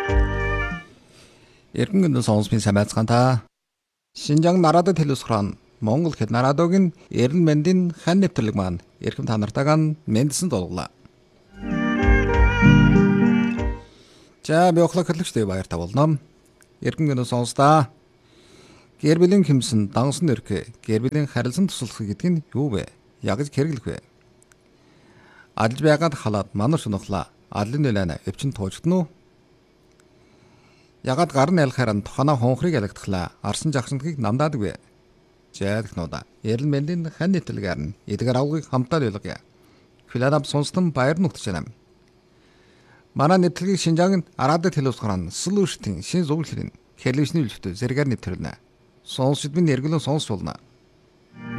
Эргэн сонсхийн самайцхан та. Шинжаан нарадад хэлусхран Монгол хэд нарадогийн эрен мэндийн хан нэвтрэлэг маань эрхэм та нартайгаа мэндсэн дуулглаа. За би охлог хэлэгчтэй баяр та болно. Эргэн сонстаа. Гэр бүлийн хэмсэн дансан өрхөө гэр бүлийн харилцан туслах гэдэг нь юу вэ? Яг л хэрэглэх вэ? Алж байгаад халаад манар шунахла алын нэлэнэ өвчин туужтан уу? Ягаад гар нь ялахаар тухана хонхрыг ялагдахлаа арсан жагсантгийг намдаадаг вэ? Жаадагнуудаа эрен мэндийн хан нэвтрэлгээр нь эдгээр авгыг хамтдаа байлгая. Филанап сонстон баяр нүгтчэнэм. Манай нэвтрэлгийг Шинжаан арадад хэлусгран сэлүүштийн шин зөвлөлтийн телевизний үлдэвтэй зэрэгээр нэвтрүүлнэ. Сонсчд минь эргэлэн сонсч болно.